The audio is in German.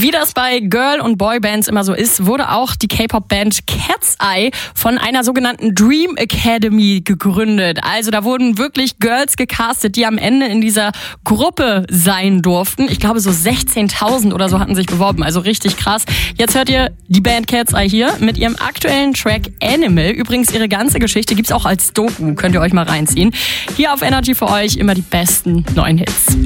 Wie das bei Girl- und Boybands immer so ist, wurde auch die K-Pop-Band Cat's Eye von einer sogenannten Dream Academy gegründet. Also da wurden wirklich Girls gecastet, die am Ende in dieser Gruppe sein durften. Ich glaube so 16.000 oder so hatten sich beworben, also richtig krass. Jetzt hört ihr die Band Cat's Eye hier mit ihrem aktuellen Track Animal. Übrigens, ihre ganze Geschichte gibt's auch als Doku, könnt ihr euch mal reinziehen. Hier auf Energy für euch immer die besten neuen Hits.